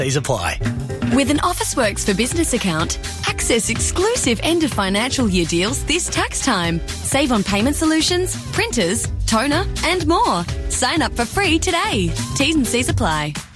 These apply. With an Officeworks for Business account, access exclusive end of financial year deals this tax time. Save on payment solutions, printers, toner and more. Sign up for free today. T's and C's apply.